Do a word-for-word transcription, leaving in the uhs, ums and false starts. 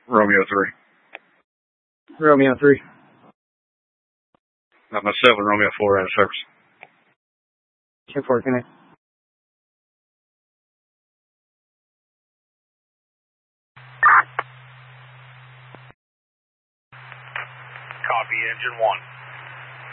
Romeo three. Romeo three. Uh, myself and Romeo four out of service. ten four, connect. Copy, engine one.